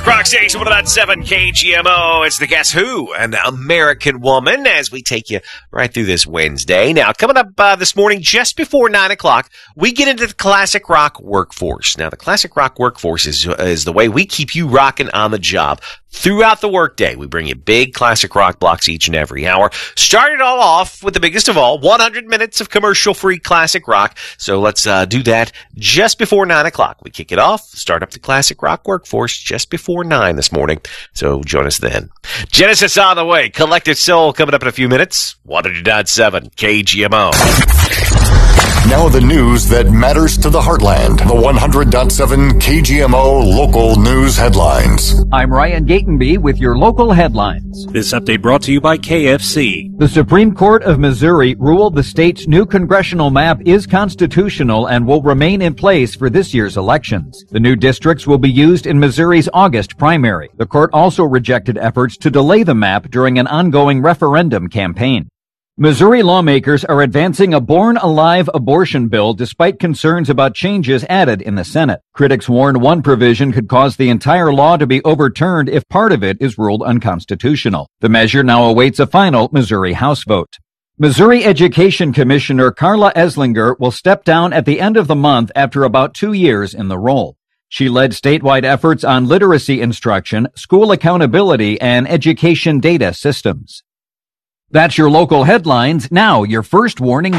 Rock Station 107 KGMO. It's the Guess Who, an American Woman, as we take you right through this Wednesday. Now, coming up this morning, just before 9 o'clock, we get into the classic rock workforce. Now, the classic rock workforce is the way we keep you rocking on the job. Throughout the workday, we bring you big classic rock blocks each and every hour. Start it all off with the biggest of all, 100 minutes of commercial-free classic rock. So let's do that just before 9 o'clock. We kick it off, start up the classic rock workforce just before 9 this morning. So join us then. Genesis on the way. Collective Soul coming up in a few minutes. 100.7 KGMO. Now the news that matters to the heartland. The 100.7 KGMO local news headlines. I'm Ryan Gatenby with your local headlines. This update brought to you by KFC. The Supreme Court of Missouri ruled the state's new congressional map is constitutional and will remain in place for this year's elections. The new districts will be used in Missouri's August primary. The court also rejected efforts to delay the map during an ongoing referendum campaign. Missouri lawmakers are advancing a born-alive abortion bill despite concerns about changes added in the Senate. Critics warn one provision could cause the entire law to be overturned if part of it is ruled unconstitutional. The measure now awaits a final Missouri House vote. Missouri Education Commissioner Carla Eslinger will step down at the end of the month after about 2 years in the role. She led statewide efforts on literacy instruction, school accountability, and education data systems. That's your local headlines. Now, your first warning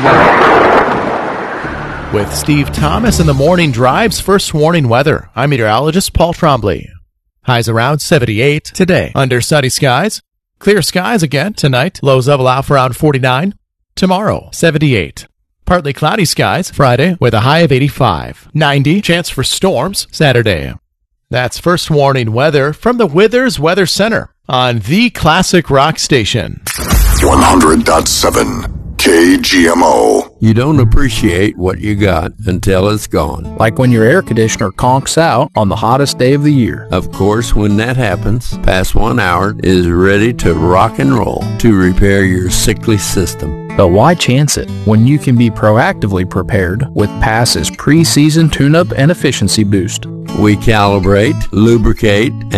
weather. With Steve Thomas in the morning drive's first warning weather, I'm meteorologist Paul Trombley. Highs around 78 today. Under sunny skies. Clear skies again tonight. Lows level out for around 49. Tomorrow, 78. Partly cloudy skies Friday with a high of 85. 90. Chance for storms Saturday. That's first warning weather from the Withers Weather Center on the Classic Rock Station. 100.7 KGMO. You don't appreciate what you got until it's gone. Like when your air conditioner conks out on the hottest day of the year. Of course, when that happens, Pass 1 Hour is ready to rock and roll to repair your sickly system. But why chance it when you can be proactively prepared with Pass's pre-season tune-up and efficiency boost? We calibrate, lubricate,